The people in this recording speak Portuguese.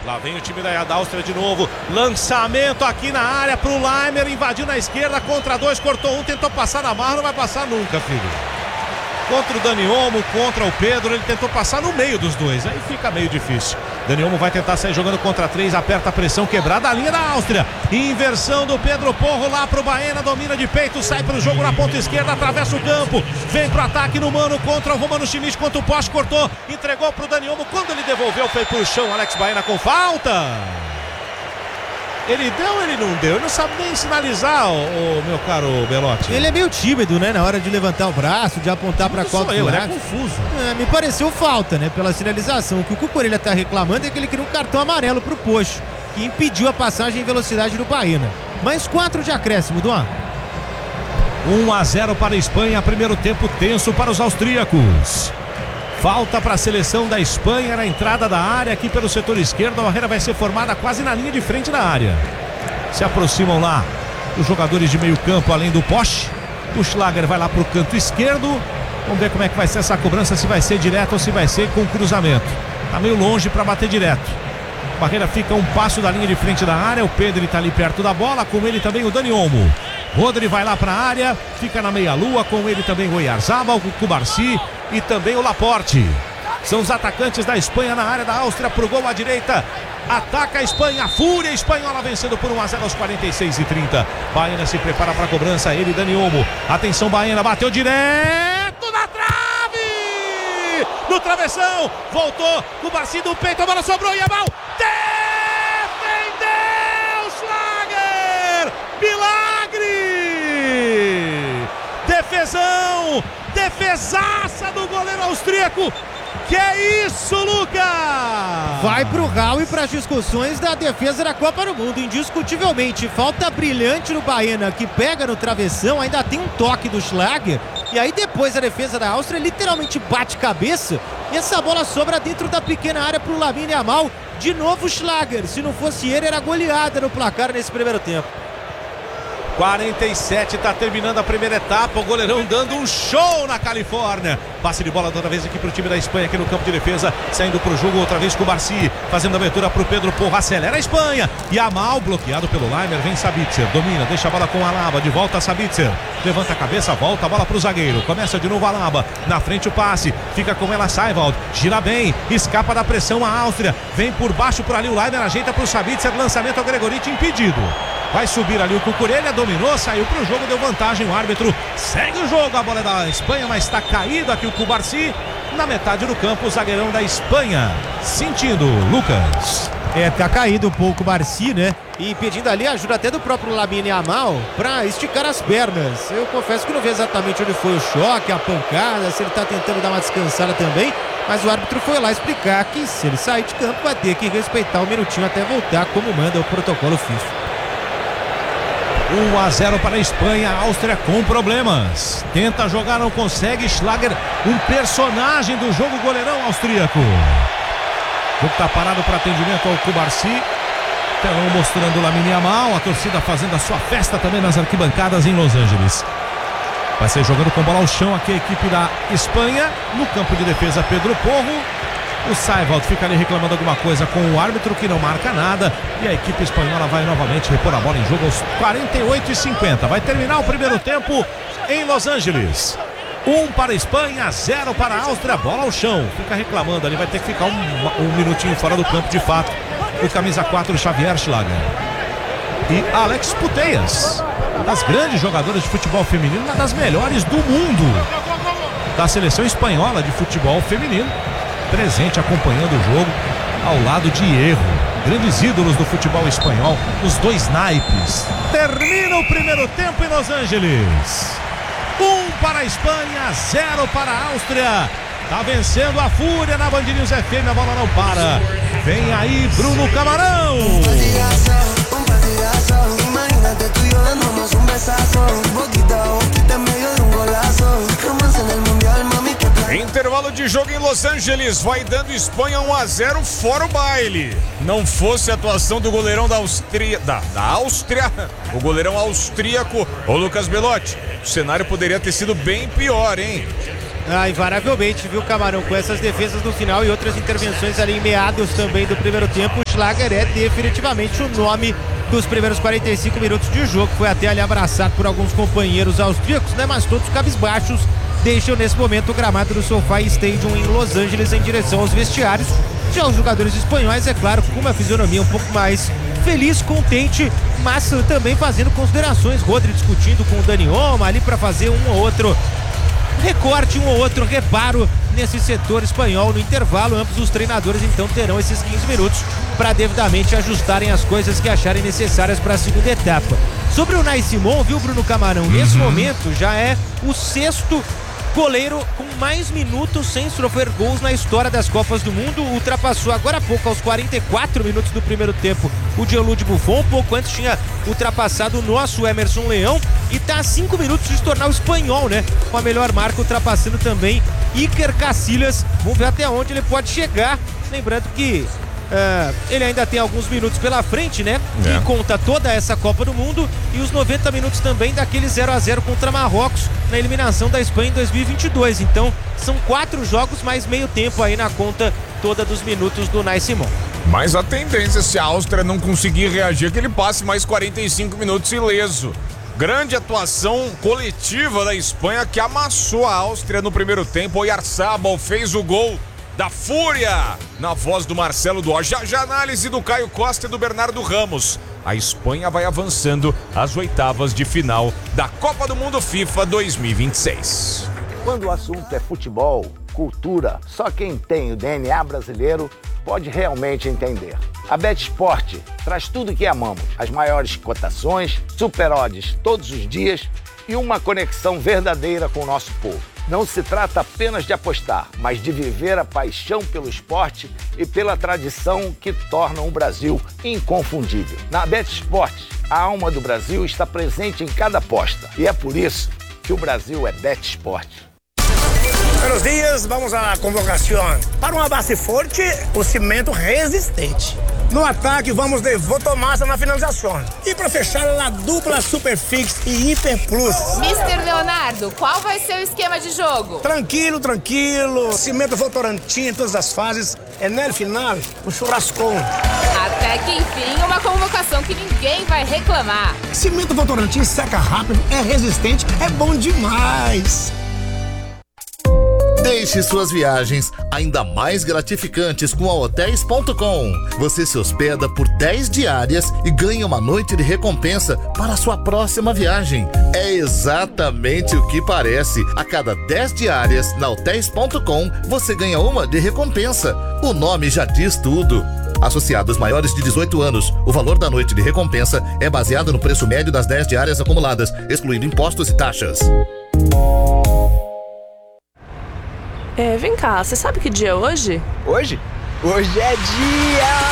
Lá vem o time da Áustria de novo. Lançamento aqui na área pro Laimer, invadiu na esquerda, contra dois, cortou um, tentou passar na marra, não vai passar nunca, filho. Contra o Dani Olmo, contra o Pedro, ele tentou passar no meio dos dois, aí fica meio difícil. Dani Olmo vai tentar sair jogando contra três, aperta a pressão, quebrada a linha da Áustria. Inversão do Pedro Porro lá pro Baena, domina de peito, sai pro jogo na ponta esquerda, atravessa o campo, vem pro ataque no mano contra o Romano Schmidt, contra o poste, cortou, entregou pro Dani Olmo, quando ele devolveu foi pro chão, Alex Baena com falta. Ele deu, ele não deu, ele não sabe nem sinalizar, o meu caro Belotti. Ele é meio tímido, né, na hora de levantar o braço, de apontar para qual ele é confuso. Me pareceu falta, né, pela sinalização. O que o Cucurella tá reclamando é que ele queria um cartão amarelo pro Pocho, que impediu a passagem em velocidade do Baena. Mais 4 de acréscimo, Duan. 1-0 para a Espanha, primeiro tempo tenso para os austríacos. Falta para a seleção da Espanha na entrada da área, aqui pelo setor esquerdo. A barreira vai ser formada quase na linha de frente da área. Se aproximam lá os jogadores de meio campo, além do Posch. O Schlager vai lá para o canto esquerdo. Vamos ver como é que vai ser essa cobrança, se vai ser direto ou se vai ser com cruzamento. Tá meio longe para bater direto. A barreira fica um passo da linha de frente da área. O Pedro está ali perto da bola, com ele também o Dani Olmo. Rodri vai lá para a área, fica na meia-lua, com ele também o Oyarzabal, o Cubarsí e também o Laporte. São os atacantes da Espanha na área da Áustria pro gol à direita. Ataca a Espanha, a fúria espanhola vencendo por 1-0 aos 46:30. Baena se prepara para a cobrança, ele Dani Olmo. Atenção, Baena, bateu direto na trave! No travessão, voltou, Cubarsí do peito, a bola sobrou e a mão. Defendeu, Schlager! Milagre! Defesão! Defesaça do goleiro austríaco! Que é isso, Lucas? Vai pro Raul e para as discussões da defesa da Copa do Mundo, indiscutivelmente. Falta brilhante no Baena, que pega no travessão, ainda tem um toque do Schlager. E aí depois a defesa da Áustria literalmente bate cabeça e essa bola sobra dentro da pequena área pro Lamine Yamal. De novo Schlager, se não fosse ele era goleada no placar nesse primeiro tempo. 47, tá terminando a primeira etapa, o goleirão dando um show na Califórnia. Passe de bola outra vez aqui pro time da Espanha, aqui no campo de defesa, saindo pro jogo outra vez com o Cubarsí, fazendo a abertura pro Pedro Porro, acelera a Espanha. Yamal bloqueado pelo Laimer, vem Sabitzer, domina, deixa a bola com o Alaba, de volta a Sabitzer, levanta a cabeça, volta a bola pro zagueiro, começa de novo Alaba, na frente o passe, fica com ela Seiwald, gira bem, escapa da pressão a Áustria, vem por baixo por ali o Laimer, ajeita pro Sabitzer, lançamento ao Gregoriti, impedido. Vai subir ali o Cucurella, dominou, saiu pro jogo, deu vantagem, o árbitro segue o jogo, a bola é da Espanha, mas está caído aqui o Cubarsí, na metade do campo, o zagueirão da Espanha, sentindo, Lucas. Tá caído um pouco o Cubarsí, né? E pedindo ali ajuda até do próprio Lamine Yamal para esticar as pernas. Eu confesso que não vi exatamente onde foi o choque, a pancada, se ele tá tentando dar uma descansada também, mas o árbitro foi lá explicar que se ele sair de campo vai ter que respeitar um minutinho até voltar, como manda o protocolo FIFA. 1-0 para a Espanha, a Áustria com problemas. Tenta jogar, não consegue. Schlager, um personagem do jogo, goleirão austríaco. O jogo está parado para atendimento ao Cubarsí. Telão mostrando o Lamine Yamal, a torcida fazendo a sua festa também nas arquibancadas em Los Angeles. Vai ser jogando com bola ao chão aqui a equipe da Espanha. No campo de defesa, Pedro Porro. O Seiwald fica ali reclamando alguma coisa com o árbitro, que não marca nada. E a equipe espanhola vai novamente repor a bola em jogo aos 48:50. Vai terminar o primeiro tempo em Los Angeles. 1 para a Espanha, 0 para a Áustria. Bola ao chão. Fica reclamando ali, vai ter que ficar um minutinho fora do campo de fato. O camisa 4, Xavier Schlager. E Alex Putellas, uma das grandes jogadoras de futebol feminino, uma das melhores do mundo, da seleção espanhola de futebol feminino, presente acompanhando o jogo ao lado de Hierro, grandes ídolos do futebol espanhol, os dois naipes. Termina o primeiro tempo em Los Angeles. 1 para a Espanha, 0 para a Áustria. Tá vencendo a fúria na Band News FM, a bola não para. Vem aí Bruno Camarão. Imagínate tú y yo dándonos un besazo, boquita a boquita en medio de un golazo, romance en el mundial, mami. Intervalo de jogo em Los Angeles, vai dando Espanha 1-0 fora o baile. Não fosse a atuação do goleirão da Áustria, o goleirão austríaco, o Lucas Belotti, o cenário poderia ter sido bem pior, hein? Invariavelmente, viu, Camarão? Com essas defesas no final e outras intervenções ali em meados também do primeiro tempo, o Schlager é definitivamente o nome dos primeiros 45 minutos de jogo. Foi até ali abraçado por alguns companheiros austríacos, né? Mas todos cabisbaixos deixam nesse momento o gramado do SoFi Stadium em Los Angeles em direção aos vestiários. Já os jogadores espanhóis, é claro, com uma fisionomia um pouco mais feliz, contente, mas também fazendo considerações. Rodri discutindo com o Dani Olmo ali para fazer um ou outro recorte, um ou outro reparo nesse setor espanhol no intervalo. Ambos os treinadores então terão esses 15 minutos para devidamente ajustarem as coisas que acharem necessárias para a segunda etapa. Sobre o Unai Simon, viu, Bruno Camarão? Nesse momento já é o 6º goleiro com mais minutos sem sofrer gols na história das Copas do Mundo. Ultrapassou agora há pouco, aos 44 minutos do primeiro tempo, o Gianluigi Buffon. Um pouco antes tinha ultrapassado o nosso Emerson Leão e está a 5 minutos de se tornar o espanhol, né? Com a melhor marca, ultrapassando também Iker Casillas. Vamos ver até onde ele pode chegar. Lembrando que ele ainda tem alguns minutos pela frente, né? E conta toda essa Copa do Mundo e os 90 minutos também daquele 0-0 contra Marrocos na eliminação da Espanha em 2022. Então são 4 jogos mais meio tempo aí na conta toda dos minutos do Unai Simon. Mas a tendência, se a Áustria não conseguir reagir, é que ele passe mais 45 minutos ileso. Grande atuação coletiva da Espanha, que amassou a Áustria no primeiro tempo. Oyarzabal fez o gol da fúria, na voz do Marcelo Duarte. Já a análise do Caio Costa e do Bernardo Ramos. A Espanha vai avançando às oitavas de final da Copa do Mundo FIFA 2026. Quando o assunto é futebol, cultura, só quem tem o DNA brasileiro pode realmente entender. A BetSport traz tudo o que amamos, as maiores cotações, super odds todos os dias e uma conexão verdadeira com o nosso povo. Não se trata apenas de apostar, mas de viver a paixão pelo esporte e pela tradição que tornam o Brasil inconfundível. Na BetSport, a alma do Brasil está presente em cada aposta e é por isso que o Brasil é BetSport. Buenos dias, vamos à convocação. Para uma base forte, o cimento resistente. No ataque, vamos de Votomassa na finalização. E para fechar, a dupla Superfix e Hiper Plus. Mister Leonardo, qual vai ser o esquema de jogo? Tranquilo. Cimento Votorantim em todas as fases. É no final, o churrascão. Até que enfim, uma convocação que ninguém vai reclamar. Cimento Votorantim seca rápido, é resistente, é bom demais. Deixe suas viagens ainda mais gratificantes com a Hotels.com. Você se hospeda por 10 diárias e ganha uma noite de recompensa para a sua próxima viagem. É exatamente o que parece. A cada 10 diárias na Hotels.com, você ganha uma de recompensa. O nome já diz tudo. Associados maiores de 18 anos, o valor da noite de recompensa é baseado no preço médio das 10 diárias acumuladas, excluindo impostos e taxas. Vem cá, você sabe que dia é hoje? Hoje? Hoje é dia